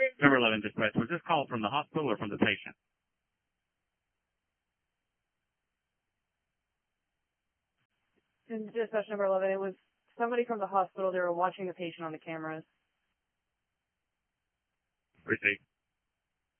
Number 11 dispatch, was this call from the hospital or from the patient? In dispatch number 11, it was somebody from the hospital. They were watching a patient on the cameras. Received.